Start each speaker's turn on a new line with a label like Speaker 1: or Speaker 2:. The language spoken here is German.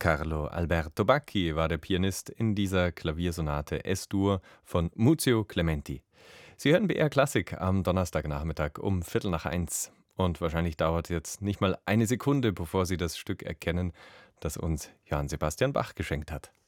Speaker 1: Carlo Alberto Bacchi war der Pianist in dieser Klaviersonate S-Dur von Muzio Clementi. Sie hören BR Klassik am Donnerstagnachmittag um Viertel nach eins. Und wahrscheinlich dauert jetzt nicht mal eine Sekunde, bevor Sie das Stück erkennen, das uns Johann Sebastian Bach geschenkt hat.